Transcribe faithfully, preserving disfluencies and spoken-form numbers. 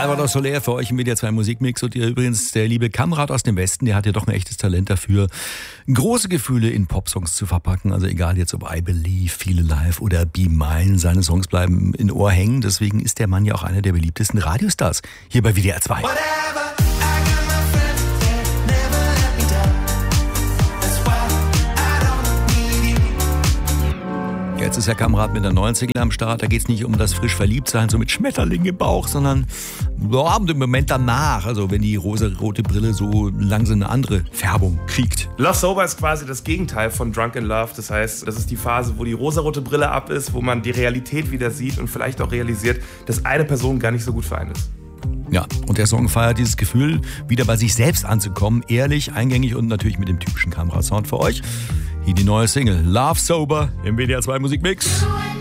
Salvador Soler für euch im Media zwei Musikmix. Und ihr übrigens, der liebe Kamrat aus dem Westen, der hat ja doch ein echtes Talent dafür, große Gefühle in Popsongs zu verpacken. Also egal jetzt ob I Believe, Feel Alive oder Be Mine, seine Songs bleiben in Ohr hängen. Deswegen ist der Mann ja auch einer der beliebtesten Radiostars hier bei W D R zwei. Jetzt ist der Kamerad mit der neuen Single am Start. Da geht es nicht um das frisch Verliebtsein, so mit Schmetterling im Bauch, sondern boah, im Moment danach, also wenn die rosa-rote Brille so langsam eine andere Färbung kriegt. Love Sober ist quasi das Gegenteil von Drunk in Love. Das heißt, das ist die Phase, wo die rosarote Brille ab ist, wo man die Realität wieder sieht und vielleicht auch realisiert, dass eine Person gar nicht so gut für einen ist. Ja, und der Song feiert dieses Gefühl, wieder bei sich selbst anzukommen. Ehrlich, eingängig und natürlich mit dem typischen Kamera-Sound für euch. Hier die neue Single Love Sober im W D R zwei Musikmix.